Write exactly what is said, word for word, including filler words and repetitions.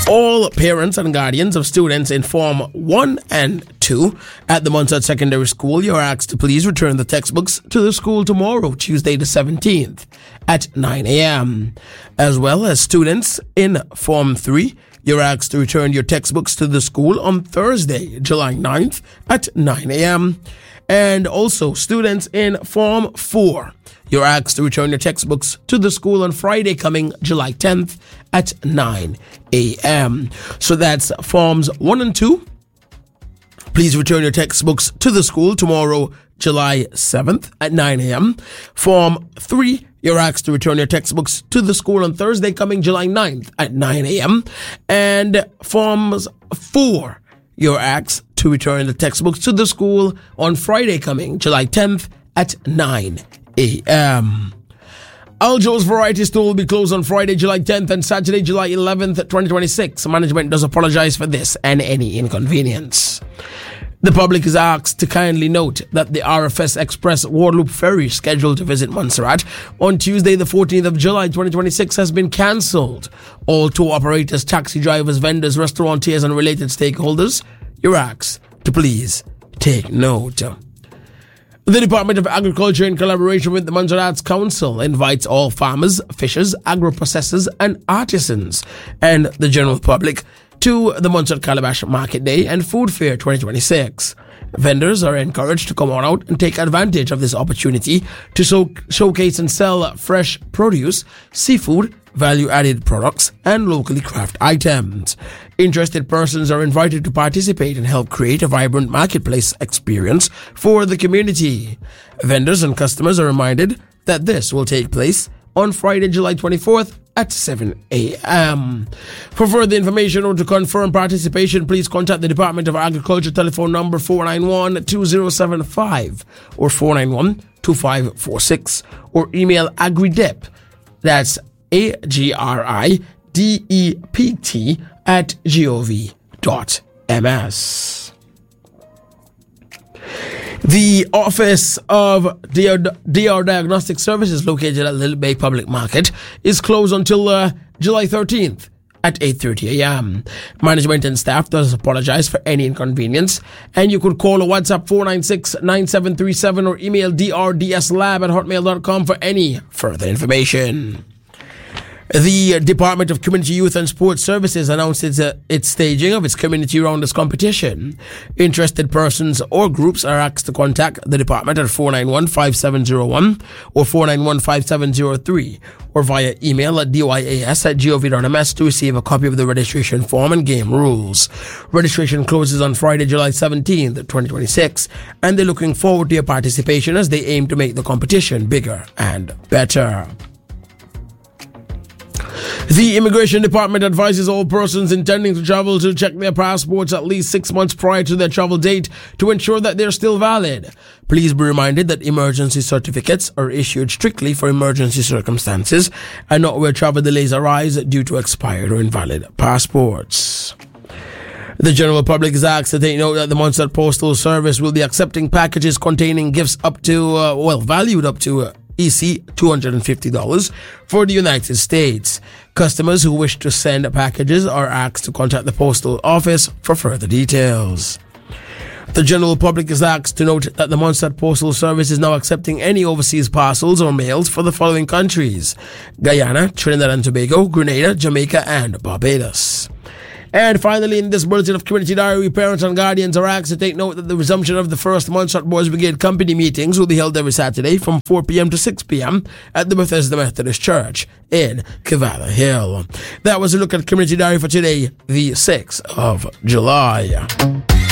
All parents and guardians of students in Form one and two at the Montserrat Secondary School, you're asked to please return the textbooks to the school tomorrow, Tuesday the seventeenth, at nine a.m. As well as students in Form three, you're asked to return your textbooks to the school on Thursday, July ninth, at nine a.m. And also students in Form four, you're asked to return your textbooks to the school on Friday coming July tenth at nine a.m. So that's Forms one and two. Please return your textbooks to the school tomorrow, July seventh at nine a.m. Form three, you're asked to return your textbooks to the school on Thursday coming July ninth at nine a.m. And Forms four, you're asked to return the textbooks to the school on Friday coming July tenth at nine a.m. Aljo's Variety Store will be closed on Friday, July tenth and Saturday, July eleventh, twenty twenty-six. Management does apologize for this and any inconvenience. The public is asked to kindly note that the R F S Express Guadeloupe ferry scheduled to visit Montserrat on Tuesday, the fourteenth of July, twenty twenty-six has been cancelled. All tour operators, taxi drivers, vendors, restaurateurs, and related stakeholders, you're asked to please take note. The Department of Agriculture, in collaboration with the Montserrat Council, invites all farmers, fishers, agro-processors, and artisans, and the general public to the Montserrat Calabash Market Day and Food Fair twenty twenty-six. Vendors are encouraged to come on out and take advantage of this opportunity to show- showcase and sell fresh produce, seafood, value-added products, and locally crafted items. Interested persons are invited to participate and help create a vibrant marketplace experience for the community. Vendors and customers are reminded that this will take place on Friday, July twenty-fourth at seven a.m. For further information or to confirm participation, please contact the Department of Agriculture telephone number four nine one, two zero seven five or four nine one, two five four six or email agridep, that's A G R I D E P T at gov dot m s. The Office of D R Diagnostic Services, located at Little Bay Public Market, is closed until uh, July thirteenth at eight thirty a.m. Management and staff does apologize for any inconvenience, and you could call or WhatsApp four nine six, nine seven three seven or email d r d s lab at hotmail dot com for any further information. The Department of Community Youth and Sports Services announced its, uh, its staging of its Community Rounders competition. Interested persons or groups are asked to contact the department at four nine one, five seven zero one or four nine one, five seven zero three or via email at d y a s at gov dot m s to receive a copy of the registration form and game rules. Registration closes on Friday, July seventeenth, twenty twenty-six, and they're looking forward to your participation as they aim to make the competition bigger and better. The Immigration Department advises all persons intending to travel to check their passports at least six months prior to their travel date to ensure that they're still valid. Please be reminded that emergency certificates are issued strictly for emergency circumstances and not where travel delays arise due to expired or invalid passports. The general public is asked to take note that the Montserrat Postal Service will be accepting packages containing gifts up to, uh, well, valued up to uh, E C two hundred fifty dollars for the United States. Customers who wish to send packages are asked to contact the postal office for further details. The general public is asked to note that the Montserrat Postal Service is now accepting any overseas parcels or mails for the following countries: Guyana, Trinidad and Tobago, Grenada, Jamaica, and Barbados. And finally, in this bulletin of Community Diary, parents and guardians are asked to take note that the resumption of the first Montserrat Boys Brigade Company meetings will be held every Saturday from four p.m. to six p.m. at the Bethesda Methodist Church in Cavallo Hill. That was a look at Community Diary for today, the sixth of July.